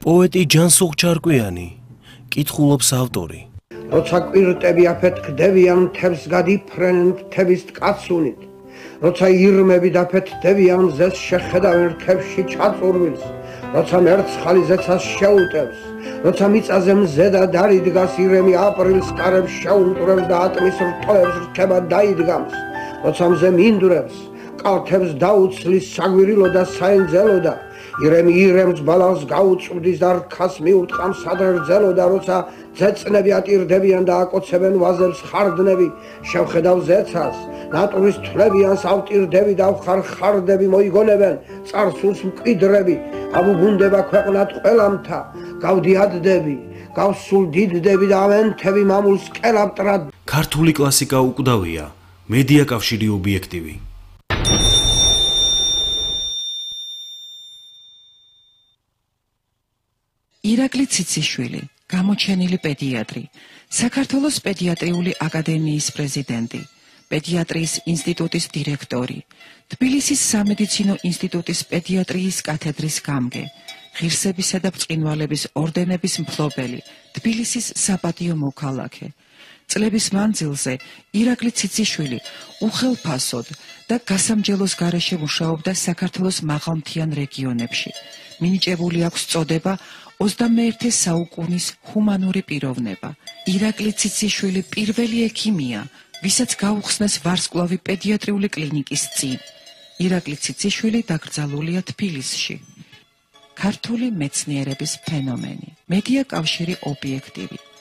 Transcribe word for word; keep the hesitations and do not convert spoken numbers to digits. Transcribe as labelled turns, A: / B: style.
A: პოეტი ჯანსუღ ჩარკვიანი, კითხულობს ავტორი.
B: როცა კვირტები აფეთქდებიან მთებს გადიფრენენ მთების ტკაცუნით, როცა ირმები დაფეთქდებიან ზეს შეხედავენ რქებში ჩაწურვილს, როცა მერცხალი ზეცას შეუტევს, როცა მიწაზე მზე და დარიდგას ირემი აპრილს კარებს შეუმტვრევს და ატმის რტოებს რქება დაიდგამს, როცა მზე მინდვრებს, კალთებს დაუცლის საგვირილო და საენძელო და ირემი ირემს ბალანს გაუწვდის და რქას მიუტყამს სადღერძელო და როცა ძეწნები ატირდებიან და აკოცებენ ვაზებს ხარდნები, შევხედავ ზეცას, ნატურის თვლებიანს ავტირდები და ვხარხარდები მოიგონებენ, წარსულს მკვიდრები, აბუბუნდება ქვეყნად ყველამთა, გავდიადდები, გავსულ დიდდები და ავენთები მამულს კელაპტრად.
A: ქართული კლასიკა უკვდავია, მედია კავშირი ობიექტივი.
C: ირაკლი ციციშვილი, გამოჩენილი პედიატრი, საქართველოს პედიატრიული აკადემიის პრეზიდენტი, პედიატრიის ინსტიტუტის დირექტორი, თბილისის სამედიცინო ინსტიტუტის პედიატრიის კათედრის გამგე, ღირსებისა და ბრწყინვალების ორდენების მფლობელი, თბილისის საპატიო მოქალაქე. წლების მანძილზე ირაკლი ციციშვილი უხელფასოდ და გასამჯელოს გარეშე მუშაობდა საქართველოს მაღალმთიან რეგიონებში. მინიჭებული აქვს წოდება ოცდამეერთე საუკუნის ჰუმანური პიროვნება. ირაკლი ციციშვილი პირველი ექიმია, ვისაც გაუხსნეს ვარსკვლავი პედიატრიული კლინიკის წინ. ირაკლი ციციშვილი დაკრძალულია თბილისში. ქართული მეცნიერების ფენომენი. მედია კავშირი ობიექტივი.